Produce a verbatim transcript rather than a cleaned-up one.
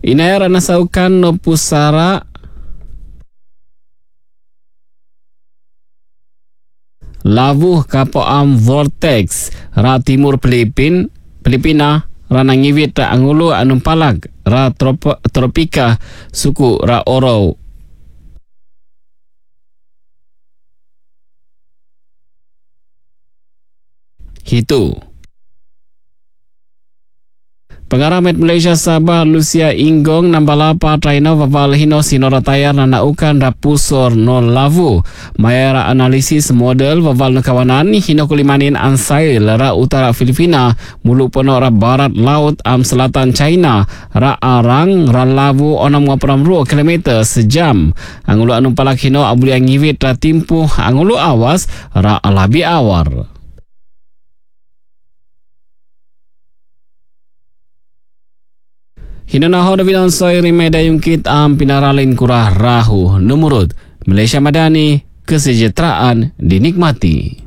Inaya nasaukan no pusara lavuh kapoam vortex ra timur Filipin Filipina ra nangiwit ra angulu anum palag ra trop, tropika suku ra oro hitu. Pengaramet Malaysia Sabah Lucia Inggong nambalapa traino vaval hino sinora tayar na naukan rapusor no lavu. Mayara analisis model vaval no kawanan hino kulimanin ansai ra utara Filipina mulu pono ra barat laut am selatan China ra arang ra lavu onam ngapram ru kilometer sejam. Angulu anum palak hino abuli angiwit ra timpuh angulu awas ra alabi awar. Hinanaho na bilang soy rimeda yung kit ang pinaralin kurah rahu. Numurut, Malaysia Madani, kesejahteraan dinikmati.